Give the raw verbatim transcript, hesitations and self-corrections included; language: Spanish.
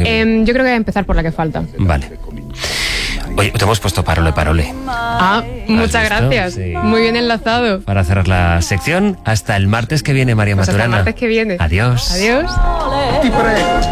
Eh, yo creo que empezar por la que falta. Vale. Oye, te hemos puesto Parole Parole. Ah, muchas visto? gracias. Sí. Muy bien enlazado. Para cerrar la sección, hasta el martes que viene, María Pues hasta el Maturana. martes que viene. Adiós. Adiós.